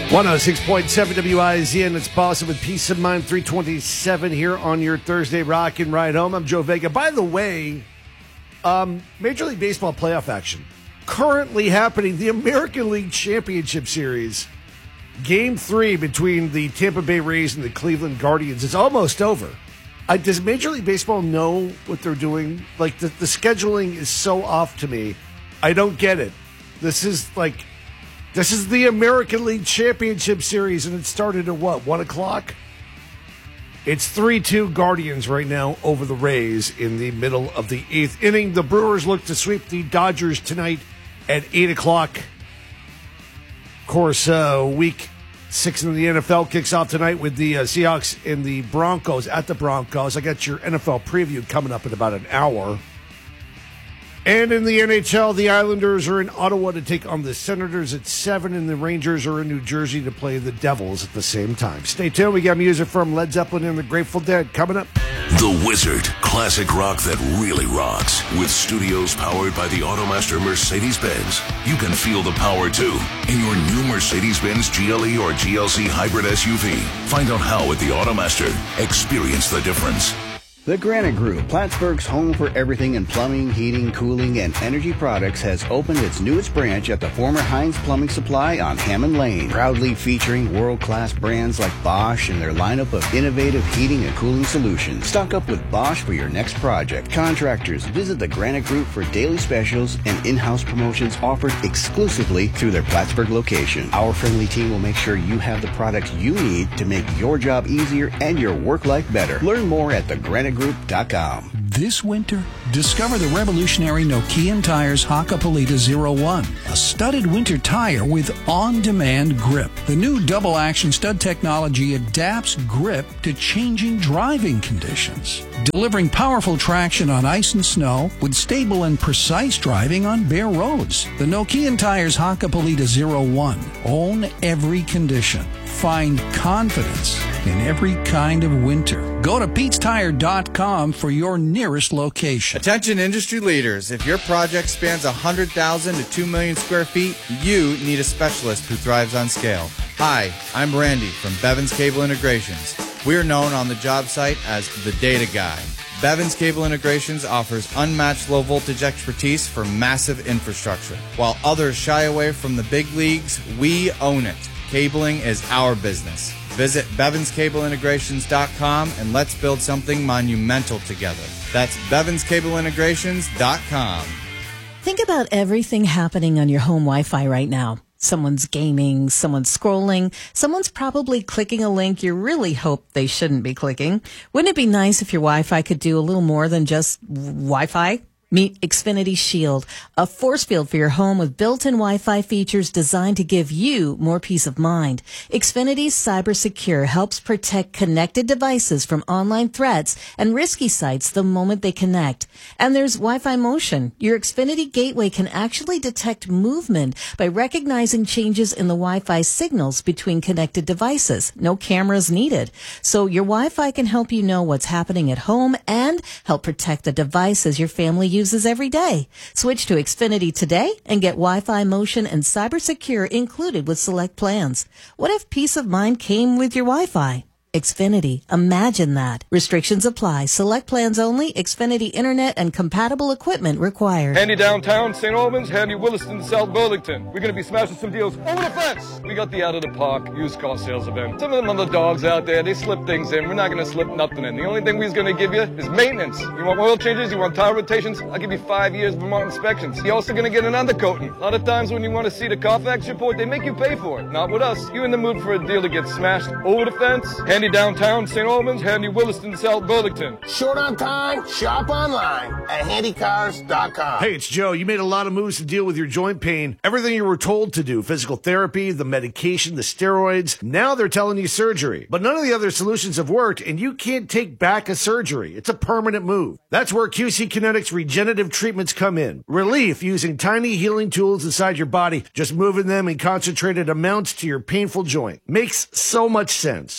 106.7 WIZN. It's Boston with Peace of Mind. 327 here on your Thursday Rock and Ride Home. I'm Joe Vega. By the way, Major League Baseball playoff action currently happening. The American League Championship Series. Game 3 between the Tampa Bay Rays and the Cleveland Guardians is almost over. Does Major League Baseball know what they're doing? Like, the scheduling is so off to me. I don't get it. This is the American League Championship Series, and it started at what, 1 o'clock? It's 3-2 Guardians right now over the Rays in the middle of the 8th inning. The Brewers look to sweep the Dodgers tonight at 8 o'clock. Of course, week 6 in the NFL kicks off tonight with the Seahawks and the Broncos at the Broncos. I got your NFL preview coming up in about an hour. And in the NHL, the Islanders are in Ottawa to take on the Senators at 7, and the Rangers are in New Jersey to play the Devils at the same time. Stay tuned. We got music from Led Zeppelin and the Grateful Dead coming up. The Wizard, classic rock that really rocks. With studios powered by the Automaster Mercedes-Benz. You can feel the power, too, in your new Mercedes-Benz GLE or GLC hybrid SUV. Find out how at the Automaster. Experience the difference. The Granite Group, Plattsburgh's home for everything in plumbing, heating, cooling, and energy products, has opened its newest branch at the former Heinz Plumbing Supply on Hammond Lane, proudly featuring world-class brands like Bosch and their lineup of innovative heating and cooling solutions. Stock up with Bosch for your next project. Contractors, visit the Granite Group for daily specials and in-house promotions offered exclusively through their Plattsburgh location. Our friendly team will make sure you have the products you need to make your job easier and your work life better. Learn more at thegranite.com. This winter, discover the revolutionary Nokian Tires Hakkapeliitta 01, a studded winter tire with on-demand grip. The new double-action stud technology adapts grip to changing driving conditions, delivering powerful traction on ice and snow with stable and precise driving on bare roads. The Nokian Tires Hakkapeliitta 01. Own every condition. Find confidence in every kind of winter. Go to Pete'sTire.com for your nearest location. Attention industry leaders, if your project spans 100,000 to 2 million square feet, you need a specialist who thrives on scale. Hi, I'm Randy from Bevins Cable Integrations. We're known on the job site as the Data Guy. Bevins Cable Integrations offers unmatched low-voltage expertise for massive infrastructure. While others shy away from the big leagues, we own it. Cabling is our business. Visit BevinsCableIntegrations.com and let's build something monumental together. That's BevinsCableIntegrations.com. Think about everything happening on your home Wi-Fi right now. Someone's gaming, someone's scrolling, someone's probably clicking a link you really hope they shouldn't be clicking. Wouldn't it be nice if your Wi-Fi could do a little more than just Wi-Fi? Meet Xfinity Shield, a force field for your home with built-in Wi-Fi features designed to give you more peace of mind. Xfinity's Cyber Secure helps protect connected devices from online threats and risky sites the moment they connect. And there's Wi-Fi Motion. Your Xfinity gateway can actually detect movement by recognizing changes in the Wi-Fi signals between connected devices. No cameras needed. So your Wi-Fi can help you know what's happening at home and help protect the devices your family uses every day. Switch to Xfinity today and get Wi-Fi Motion and Cyber Secure included with select plans. What if peace of mind came with your Wi-Fi? Xfinity. Imagine that. Restrictions apply. Select plans only. Xfinity Internet and compatible equipment required. Handy downtown St. Albans, handy Williston, South Burlington. We're going to be smashing some deals over the fence. We got the Out of the Park used car sales event. Some of them other dogs out there, they slip things in. We're not going to slip nothing in. The only thing we're going to give you is maintenance. You want oil changes? You want tire rotations? I'll give you 5 years of Vermont inspections. You're also going to get an undercoating. A lot of times when you want to see the Carfax report, they make you pay for it. Not with us. You in the mood for a deal to get smashed over the fence? Handy downtown St. Albans, handy Williston, South Burlington. Short on time, shop online at handycars.com. Hey, it's Joe. You made a lot of moves to deal with your joint pain. Everything you were told to do, physical therapy, the medication, the steroids. Now they're telling you surgery. But none of the other solutions have worked, and you can't take back a surgery. It's a permanent move. That's where QC Kinetics regenerative treatments come in. Relief using tiny healing tools inside your body, just moving them in concentrated amounts to your painful joint. Makes so much sense. But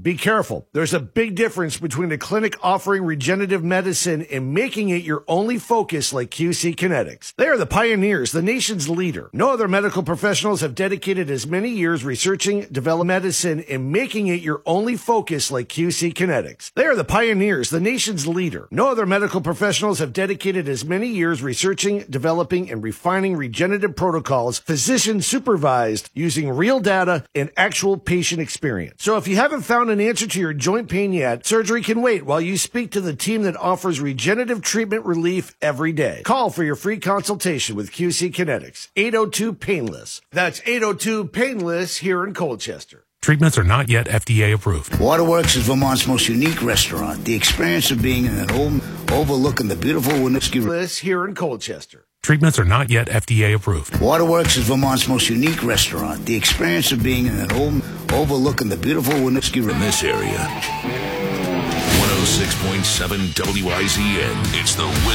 Be careful. There's a big difference between a clinic offering regenerative medicine and making it your only focus like QC Kinetics. They are the pioneers, the nation's leader. No other medical professionals have dedicated as many years researching, developing medicine and making it your only focus like QC Kinetics. They are the pioneers, the nation's leader. No other medical professionals have dedicated as many years researching, developing, and refining regenerative protocols, physician supervised, using real data and actual patient experience. So if you haven't found an answer to your joint pain yet, surgery can wait while you speak to the team that offers regenerative treatment relief every day. Call for your free consultation with QC Kinetics. 802-PAINLESS. That's 802-PAINLESS here in Colchester. Treatments are not yet FDA approved. Waterworks is Vermont's most unique restaurant. The experience of being in an home overlooking the beautiful Winooski here in Colchester. Treatments are not yet FDA approved. Waterworks is Vermont's most unique restaurant. The experience of being in an home overlooking the beautiful Winooski in this area. 106.7 WIZN. It's the Wizard.